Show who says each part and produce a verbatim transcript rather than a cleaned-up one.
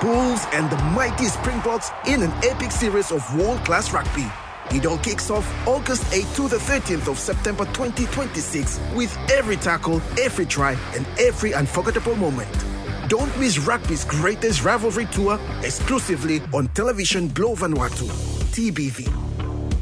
Speaker 1: Bulls and the mighty Springboks in an epic series of world-class rugby. It all kicks off August eighth to the thirteenth of September twenty twenty-six with every tackle, every try, and every unforgettable moment. Don't miss rugby's greatest rivalry tour exclusively on television Glovo Vanuatu, T B V.